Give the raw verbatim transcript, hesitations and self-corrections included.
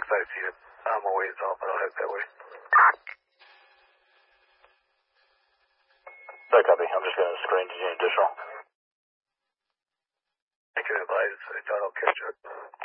because I see it. I'm a ways off, but I'll head that way. Sorry, copy. I'm just going to screen to you additional. I can advise. I thought I'll catch up.